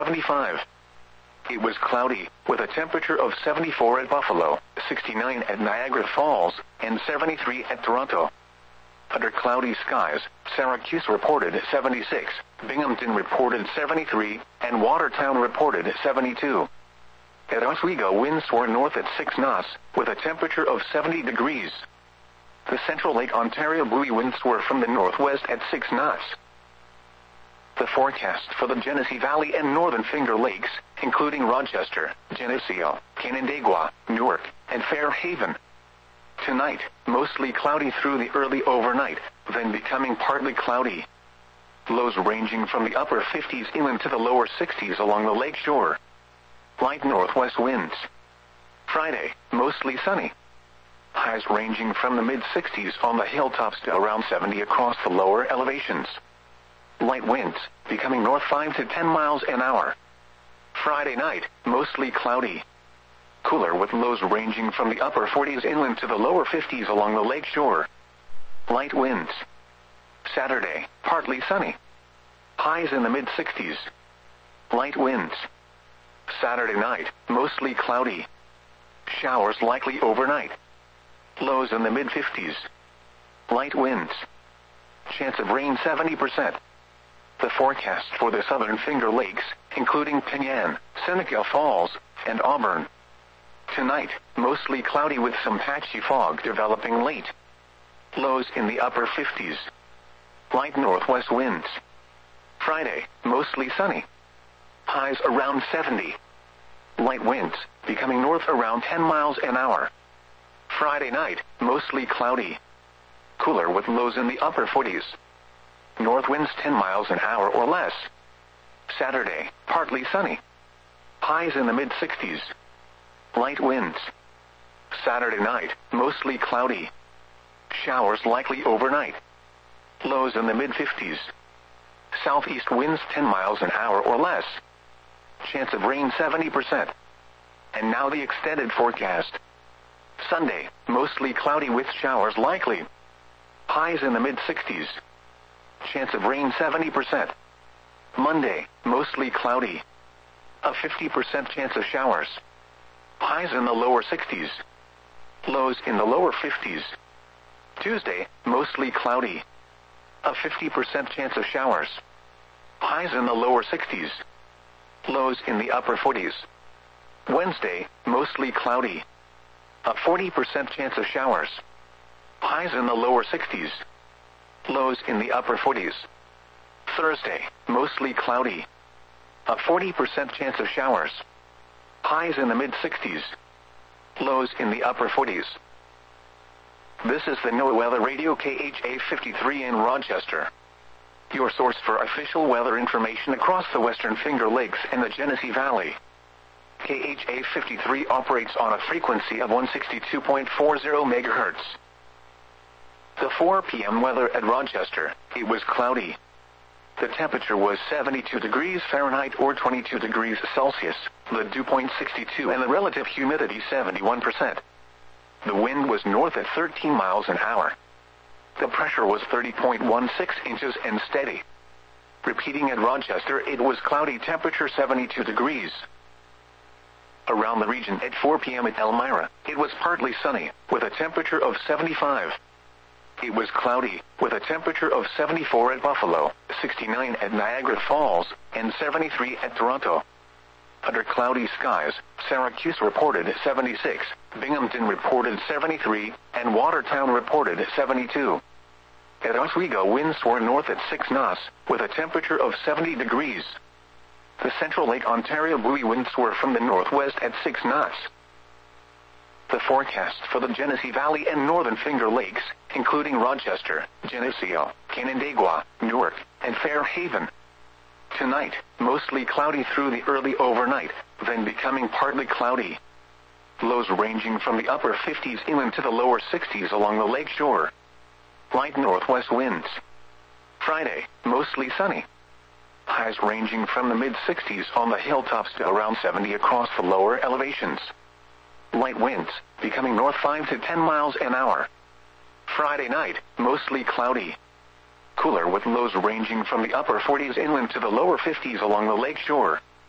75. It was cloudy, with a temperature of 74 at Buffalo, 69 at Niagara Falls, and 73 at Toronto. Under cloudy skies, Syracuse reported 76, Binghamton reported 73, and Watertown reported 72. At Oswego, winds were north at 6 knots, with a temperature of 70 degrees. The Central Lake Ontario buoy winds were from the northwest at 6 knots. The forecast for the Genesee Valley and Northern Finger Lakes, including Rochester, Geneseo, Canandaigua, Newark, and Fairhaven. Tonight, mostly cloudy through the early overnight, then becoming partly cloudy. Lows ranging from the upper 50s inland to the lower 60s along the lake shore. Light northwest winds. Friday, mostly sunny. Highs ranging from the mid-60s on the hilltops to around 70 across the lower elevations. Light winds, becoming north 5 to 10 miles an hour. Friday night, mostly cloudy. Cooler with lows ranging from the upper 40s inland to the lower 50s along the lake shore. Light winds. Saturday, partly sunny. Highs in the mid-60s. Light winds. Saturday night, mostly cloudy. Showers likely overnight. Lows in the mid-50s. Light winds. Chance of rain 70%. The forecast for the Southern Finger Lakes, including Penyan, Seneca Falls, and Auburn. Tonight, mostly cloudy with some patchy fog developing late. Lows in the upper 50s. Light northwest winds. Friday, mostly sunny. Highs around 70. Light winds, becoming north around 10 miles an hour. Friday night, mostly cloudy. Cooler with lows in the upper 40s. North winds 10 miles an hour or less. Saturday, partly sunny. Highs in the mid-60s. Light winds. Saturday night, mostly cloudy. Showers likely overnight. Lows in the mid-50s. Southeast winds 10 miles an hour or less. Chance of rain 70%. And now the extended forecast. Sunday, mostly cloudy with showers likely. Highs in the mid-60s. Chance of rain 70%. Monday, mostly cloudy. A 50% chance of showers. Highs in the lower 60s. Lows in the lower 50s. Tuesday, mostly cloudy. A 50% chance of showers. Highs in the lower 60s. Lows in the upper 40s. Wednesday, mostly cloudy. A 40% chance of showers. Highs in the lower 60s. Lows in the upper 40s. Thursday, mostly cloudy. A 40% chance of showers. Highs in the mid-60s. Lows in the upper 40s. This is the NOAA Weather Radio KHA 53 in Rochester. Your source for official weather information across the Western Finger Lakes and the Genesee Valley. KHA 53 operates on a frequency of 162.40 MHz. The 4 p.m. weather at Rochester, it was cloudy. The temperature was 72 degrees Fahrenheit or 22 degrees Celsius, the dew point 62 and the relative humidity 71%. The wind was north at 13 miles an hour. The pressure was 30.16 inches and steady. Repeating at Rochester, it was cloudy, temperature 72 degrees. Around the region at 4 p.m. at Elmira, it was partly sunny, with a temperature of 75. It was cloudy, with a temperature of 74 at Buffalo, 69 at Niagara Falls, and 73 at Toronto. Under cloudy skies, Syracuse reported 76, Binghamton reported 73, and Watertown reported 72. At Oswego, winds were north at 6 knots, with a temperature of 70 degrees. The Central Lake Ontario buoy winds were from the northwest at 6 knots. The forecast for the Genesee Valley and Northern Finger Lakes, including Rochester, Geneseo, Canandaigua, Newark, and Fairhaven. Tonight, mostly cloudy through the early overnight, then becoming partly cloudy. Lows ranging from the upper 50s inland to the lower 60s along the lake shore. Light northwest winds. Friday, mostly sunny. Highs ranging from the mid-60s on the hilltops to around 70 across the lower elevations. Light winds, becoming north 5 to 10 miles an hour. Friday night, mostly cloudy. Cooler with lows ranging from the upper 40s inland to the lower 50s along the lake shore.